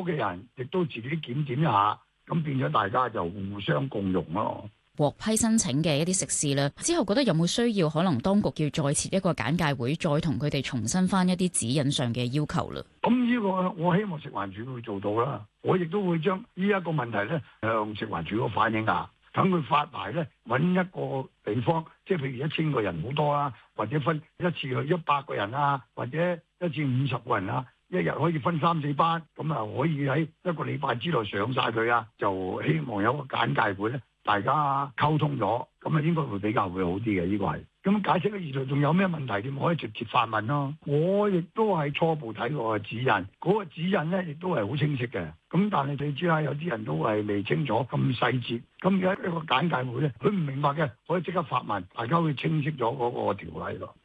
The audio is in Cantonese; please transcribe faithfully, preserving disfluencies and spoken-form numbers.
嘅人亦都自己檢點一下，咁變咗大家就互相共融咯。 獲批申請嘅一啲食肆咧，之後覺得有冇需要可能當局要再設一個簡介會，再同佢哋重申翻一啲指引上嘅要求啦。 咁呢個我希望食環署會做到啦，我亦都會將呢一個問題咧向食環署個反映下，等佢發牌咧揾一個地方，即係譬如一千個人好多啦，或者分一次去一百個人啊，或者一至五十個人啊，一日可以分三四班，咁啊可以喺一個禮拜之內上晒佢啊，就希望有個簡介會咧。大家溝通咗，咁啊應該會比較會好啲嘅，呢個係。咁解釋嘅意圖仲有咩問題？你可以直接發問咯。我亦都係初步睇過個指引，嗰個指引咧亦都係好清晰嘅。咁但係你知啦，有啲人都係未清楚咁細節。咁而家一個簡介會咧，佢唔明白嘅可以即刻發問，大家會清晰咗嗰個條例咯。